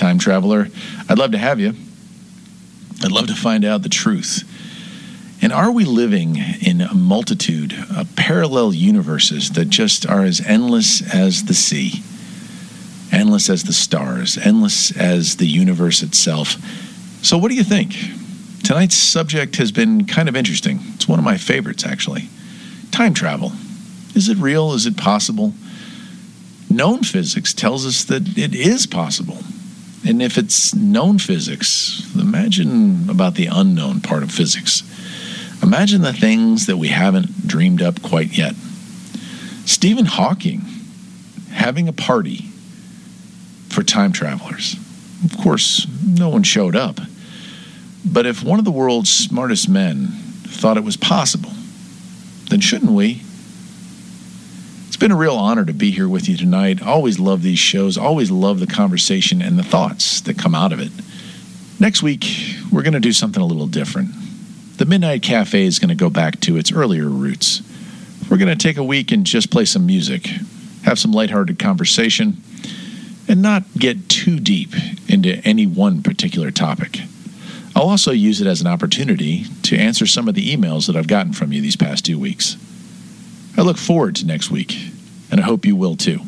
time traveler, I'd love to have you. I'd love to find out the truth. And are we living in a multitude of parallel universes that just are as endless as the sea, endless as the stars, endless as the universe itself? So what do you think? Tonight's subject has been kind of interesting. It's one of my favorites, actually. Time travel. Is it real? Is it possible? Known physics tells us that it is possible. And if it's known physics, imagine about the unknown part of physics. Imagine the things that we haven't dreamed up quite yet. Stephen Hawking having a party for time travelers. Of course, no one showed up. But if one of the world's smartest men thought it was possible, then shouldn't we? It's been a real honor to be here with you tonight. Always love these shows. Always love the conversation and the thoughts that come out of it. Next week, we're going to do something a little different. The Midnight Cafe is going to go back to its earlier roots. We're going to take a week and just play some music, have some lighthearted conversation, and not get too deep into any one particular topic. I'll also use it as an opportunity to answer some of the emails that I've gotten from you these past 2 weeks. I look forward to next week, and I hope you will too.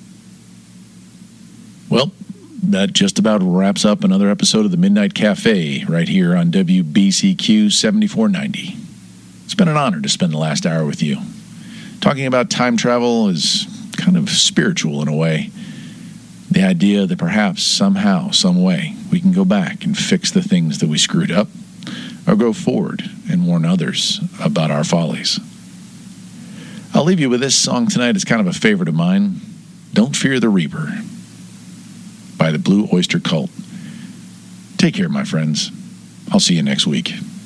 Well, that just about wraps up another episode of the Midnight Cafe right here on WBCQ 7490. It's been an honor to spend the last hour with you. Talking about time travel is kind of spiritual in a way. The idea that perhaps somehow, some way, we can go back and fix the things that we screwed up, or go forward and warn others about our follies. I'll leave you with this song tonight. It's kind of a favorite of mine. Don't Fear the Reaper by the Blue Oyster Cult. Take care, my friends. I'll see you next week.